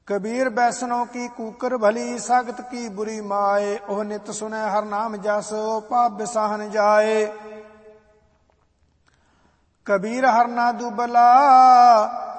कबीर बैसनों की कूकर भली, सागत की बुरी माए। ओह नित सुनै हर नाम जस, ओ पाप बिसाहन जाए। कबीर हर ना दुबला,